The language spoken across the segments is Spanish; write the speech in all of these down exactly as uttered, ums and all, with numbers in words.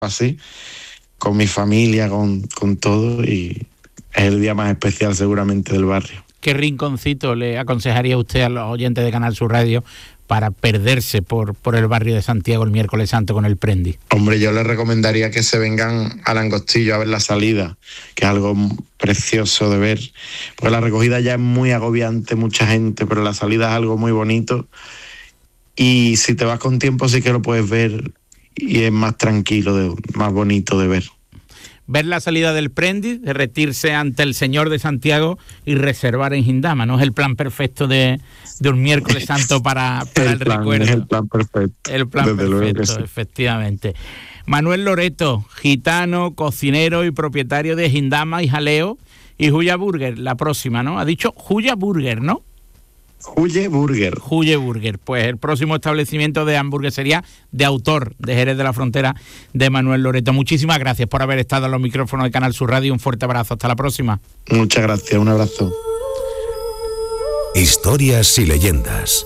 así, con mi familia, con, con todo, y es el día más especial seguramente del barrio. ¿Qué rinconcito le aconsejaría usted a los oyentes de Canal Sur Radio para perderse por, por el barrio de Santiago el miércoles santo con el Prendi? Hombre, yo les recomendaría que se vengan al Angostillo a ver la salida, que es algo precioso de ver, porque la recogida ya es muy agobiante, mucha gente, pero la salida es algo muy bonito, y si te vas con tiempo sí que lo puedes ver y es más tranquilo, de, más bonito de ver. Ver la salida del Prendi, derretirse ante el Señor de Santiago y reservar en Hindama, ¿no? Es el plan perfecto de, de un miércoles santo para, para el, el plan, recuerdo. Es el plan perfecto. El plan Desde perfecto, sí. Efectivamente. Manuel Loreto, gitano, cocinero y propietario de Hindama y Jaleo y Juya Burger, la próxima, ¿no? Ha dicho Juya Burger, ¿no? Juye Burger. Juye Burger, pues el próximo establecimiento de hamburguesería de autor de Jerez de la Frontera de Manuel Loreto. Muchísimas gracias por haber estado en los micrófonos de Canal Sur Radio. Un fuerte abrazo, hasta la próxima. Muchas gracias, un abrazo. Historias y leyendas.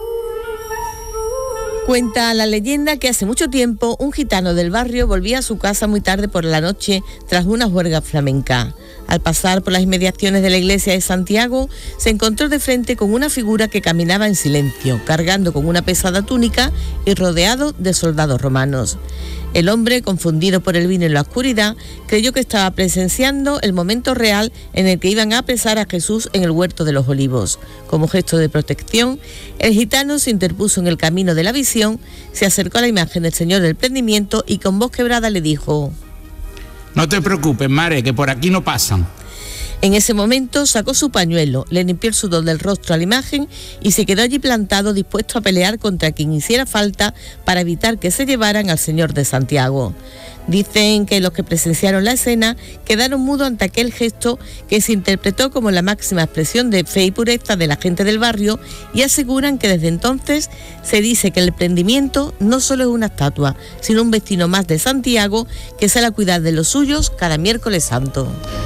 Cuenta la leyenda que hace mucho tiempo un gitano del barrio volvía a su casa muy tarde por la noche tras una juerga flamenca. Al pasar por las inmediaciones de la iglesia de Santiago, se encontró de frente con una figura que caminaba en silencio, cargando con una pesada túnica y rodeado de soldados romanos. El hombre, confundido por el vino en la oscuridad, creyó que estaba presenciando el momento real en el que iban a apresar a Jesús en el Huerto de los Olivos. Como gesto de protección, el gitano se interpuso en el camino de la visión, se acercó a la imagen del Señor del Prendimiento y con voz quebrada le dijo: «No te preocupes, Mare, que por aquí no pasan». En ese momento sacó su pañuelo, le limpió el sudor del rostro a la imagen y se quedó allí plantado, dispuesto a pelear contra quien hiciera falta para evitar que se llevaran al Señor de Santiago. Dicen que los que presenciaron la escena quedaron mudos ante aquel gesto que se interpretó como la máxima expresión de fe y pureza de la gente del barrio, y aseguran que desde entonces se dice que el Prendimiento no solo es una estatua, sino un vecino más de Santiago que sale a cuidar de los suyos cada miércoles santo.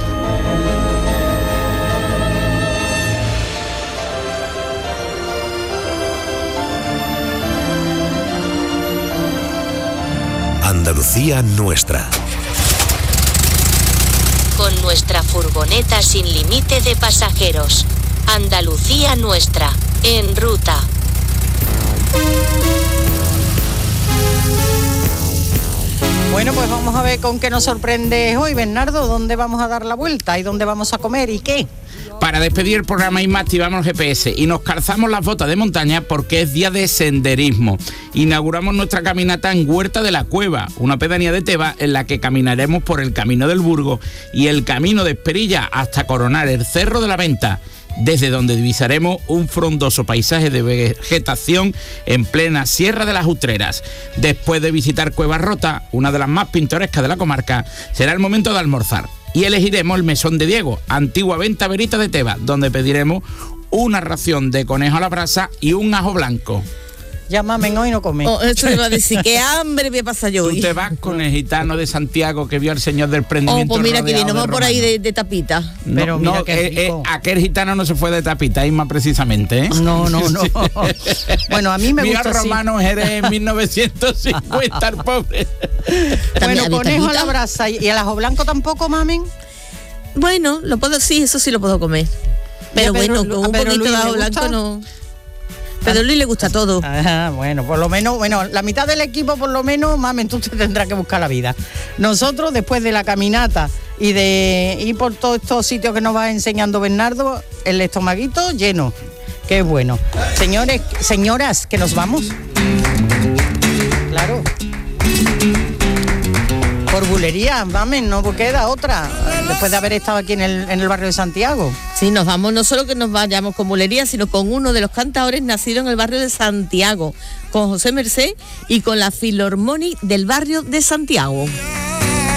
Andalucía nuestra. Con nuestra furgoneta sin límite de pasajeros. Andalucía nuestra, en ruta. Bueno, pues vamos a ver con qué nos sorprende hoy, Bernardo. ¿Dónde vamos a dar la vuelta y dónde vamos a comer y qué? Para despedir el programa Isma, activamos el G P S y nos calzamos las botas de montaña porque es día de senderismo. Inauguramos nuestra caminata en Huerta de la Cueva, una pedanía de Tebas en la que caminaremos por el Camino del Burgo y el Camino de Esperilla hasta coronar el Cerro de la Venta, desde donde divisaremos un frondoso paisaje de vegetación en plena Sierra de las Utreras. Después de visitar Cueva Rota, una de las más pintorescas de la comarca, será el momento de almorzar. Y elegiremos el Mesón de Diego, antigua venta verita de Tebas, donde pediremos una ración de conejo a la brasa y un ajo blanco. Llámame hoy no comes. Oh, esto me va a decir, qué hambre me pasa yo hoy. Tú te vas con el gitano de Santiago que vio al Señor del Prendimiento. Oh, pues mira que viene, vamos por ahí de, de tapita. No, pero mira no, qué eh, eh, aquel gitano no se fue de tapita, Isma, precisamente, ¿eh? No, no, no. Bueno, a mí me Mira gusta Romano así. Jerez en mil novecientos cincuenta, el pobre. Bueno, conejo a la brasa y el ajo blanco tampoco, mamen. Bueno, lo puedo, sí, eso sí lo puedo comer. Pero, Pedro, bueno, con un Pedro poquito Luis de ajo blanco gusta? no. Pedro Luis le gusta todo. Ajá, bueno, por lo menos, bueno, la mitad del equipo por lo menos, mamen, tú te tendrás que buscar la vida. Nosotros, después de la caminata y de ir por todos estos sitios que nos va enseñando Bernardo, el estomaguito lleno. Qué bueno. Señores, señoras, que nos vamos. Claro. Por bulería, mamen, no queda otra. Después de haber estado aquí en el, en el barrio de Santiago. Sí, nos vamos, no solo que nos vayamos con bulería, sino con uno de los cantadores nacidos en el barrio de Santiago, con José Mercé y con la Filarmónica del barrio de Santiago.